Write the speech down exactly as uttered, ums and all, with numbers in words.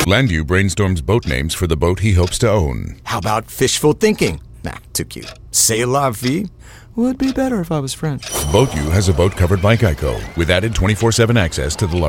Landu brainstorms boat names for the boat he hopes to own. How about fishful thinking? Nah, too cute. C'est la vie? Would be better if I was French. BoatU has a boat covered by Geico with added twenty-four seven access to the